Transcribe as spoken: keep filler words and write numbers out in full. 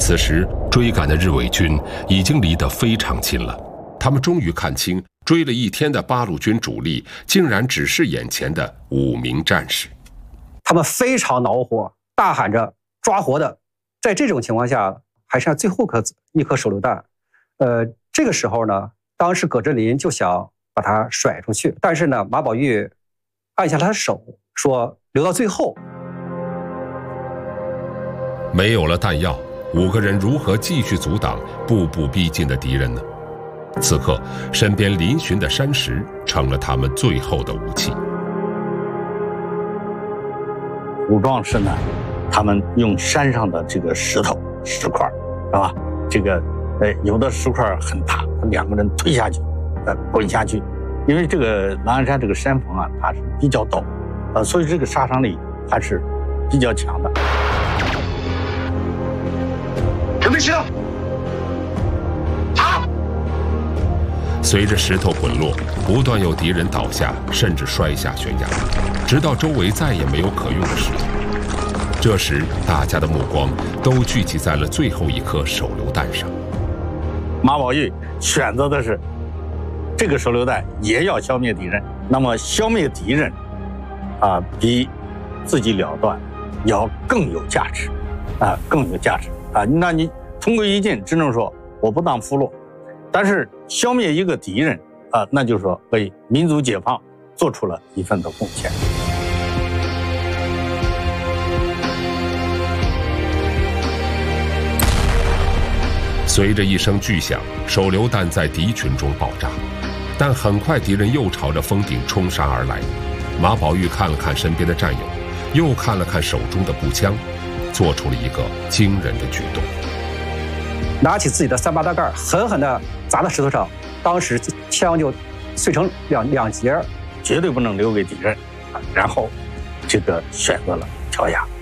此时追赶的日伪军已经离得非常近了，他们终于看清，追了一天的八路军主力竟然只是眼前的五名战士。 他们非常恼火，大喊着抓活的。在这种情况下，还剩下最后颗一颗手榴弹。呃，这个时候呢，当时葛振林就想把它甩出去，但是呢，马宝玉按下他的手，说留到最后。 没有了弹药，五个人如何继续阻挡步步逼近的敌人呢？此刻，身边嶙峋的山石成了他们最后的武器。 武壮士呢，他们用山上的这个石头石块，是吧？这个，呃，有的石块很大，两个人推下去，呃，滚下去。因为这个狼牙山这个山峰啊，它是比较陡，呃，所以这个杀伤力还是比较强的。 准备起动！好。 随着石头滚落，不断有敌人倒下，甚至摔下悬崖，直到周围再也没有可用的石头。这时，大家的目光都聚集在了最后一颗手榴弹上。 马宝玉选择的是这个手榴弹也要消灭敌人，那么消灭敌人，啊，比自己了断要更有价值，啊，更有价值啊！那你同归于尽，只能说我不当俘虏，但是消灭一个敌人啊，那就是说为民族解放做出了一份的贡献。 随着一声巨响，手榴弹在敌群中爆炸，但很快敌人又朝着峰顶冲杀而来。马宝玉看了看身边的战友，又看了看手中的步枪，做出了一个惊人的举动， 拿起自己的三八大盖，狠狠地砸在石头上，当时枪就碎成两两截， 绝对不能留给敌人，然后这个选择了跳崖。